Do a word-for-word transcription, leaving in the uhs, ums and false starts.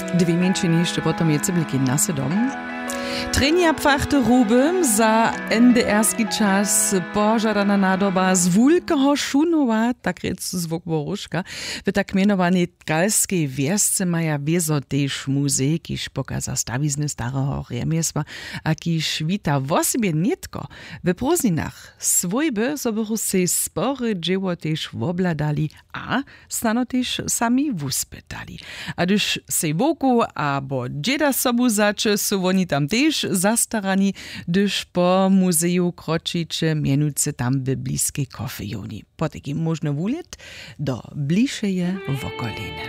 Dwie mięczyny jeszcze potom je cybliki nasedom. Trenia pfachte Rubem za en de erski czas pożarana nadoba z wulkeho Szunowa, tak rec zvuk Boruszka, w tak mianowanej galskiej wiesce maja wiezo też muzej, kiż pokaza stawizny starego remiesła, a kiż wita w osobie nietko. W prózdninach swojby sobychu se spory dzieło też wobladali, a stano też sami wuspytali. A gdyż se woku abo dzieda sobu zaczy, su woni tam też zastarani, gdyż po muzeju kroczycie mianuce tam w bliskiej kofejoni. Po takim można wulet do bliższej wokoliny.